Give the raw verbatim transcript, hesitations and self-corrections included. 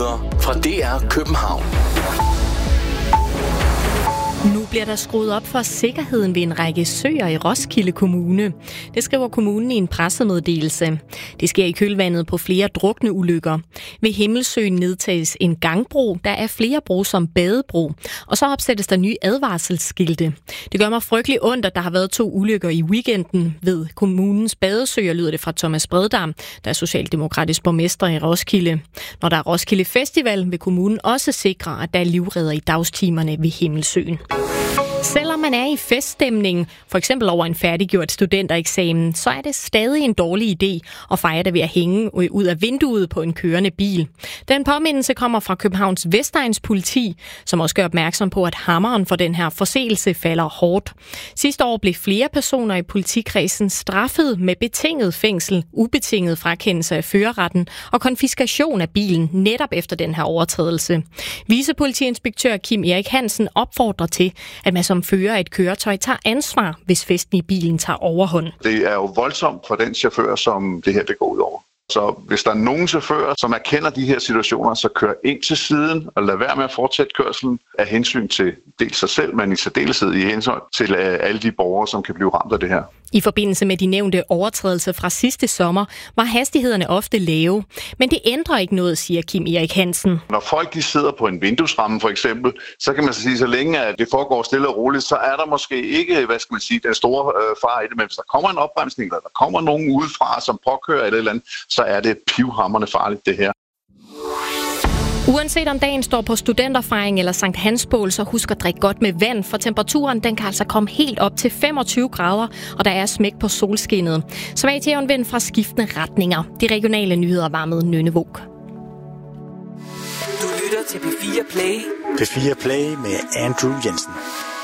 Nyheder fra D R København. Nu bliver der skruet op for sikkerheden ved en række søer i Roskilde Kommune. Det skriver kommunen i en pressemeddelelse. Det sker i kølvandet på flere drukne ulykker. Ved Himmelsøen nedtages en gangbro, der er flere bro som badebro, og så opsættes der nye advarselsskilte. Det gør mig frygtelig ondt, at der har været to ulykker i weekenden ved kommunens badesøer, lyder det fra Thomas Breddam, der er socialdemokratisk borgmester i Roskilde. Når der er Roskilde Festival, vil kommunen også sikre, at der er livredder i dagstimerne ved Himmelsøen. Selvom man er i feststemning, for eksempel over en færdiggjort studentereksamen, så er det stadig en dårlig idé at fejre det ved at hænge ud af vinduet på en kørende bil. Den påmindelse kommer fra Københavns Vestegns politi, som også gør opmærksom på, at hammeren for den her forseelse falder hårdt. Sidste år blev flere personer i politikredsen straffet med betinget fængsel, ubetinget frakendelse af førerretten og konfiskation af bilen netop efter den her overtrædelse. Vicepolitiinspektør Kim Erik Hansen opfordrer til, at man som fører af et køretøj tager ansvar, hvis festen i bilen tager overhånd. Det er jo voldsomt for den chauffør, som det her det går ud over. Så hvis der er nogen chauffører, som erkender de her situationer, så kør ind til siden og lad være med at fortsætte kørslen af hensyn til dels sig selv, men i særdeleshed i hensyn til alle de borgere, som kan blive ramt af det her. I forbindelse med de nævnte overtrædelser fra sidste sommer var hastighederne ofte lave. Men det ændrer ikke noget, siger Kim Erik Hansen. Når folk de sidder på en vinduesramme for eksempel, så kan man så sige, så længe at det foregår stille og roligt, så er der måske ikke, hvad skal man sige, den store øh, far i det. Men hvis der kommer en opbremsning, eller der kommer nogen udefra, som påkører eller et eller andet, så er det pivhamrende farligt det her. Uanset om dagen står på studenterfejring eller Sankt Hansbål, så husk at drikke godt med vand, for temperaturen den kan altså komme helt op til femogtyve grader, og der er smæk på solskinnet. Svag til vind fra skiftende retninger. De regionale nyheder var med Nynne Våg. Du lytter til P fire Play. P fire Play med Andrew Jensen.